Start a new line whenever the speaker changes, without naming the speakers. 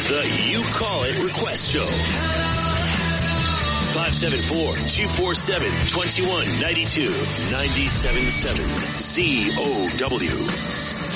is the You Call It Request Show. 574-247-2192 97.7 COW.